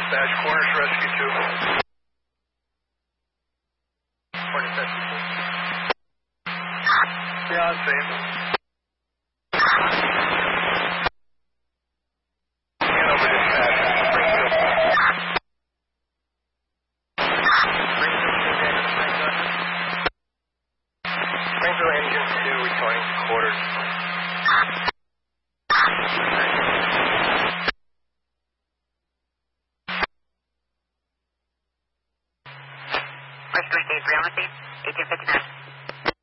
Dispatch, Corners Rescue 2. Corners Rescue 2. Yeah, same. Hanover Dispatch, Springfield. Springfield Engine 2 returning to quarters. Rescue 3 on the scene, 1859.